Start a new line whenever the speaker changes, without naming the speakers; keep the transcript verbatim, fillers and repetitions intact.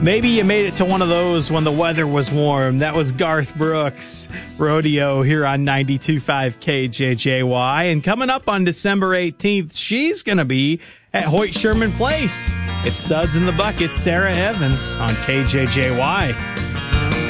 Maybe you made it to one of those when the weather was warm. That was Garth Brooks, Rodeo, here on ninety-two point five K J J Y. And coming up on December eighteenth, she's going to be at Hoyt Sherman Place. It's Suds in the Bucket, Sarah Evans on K J J Y.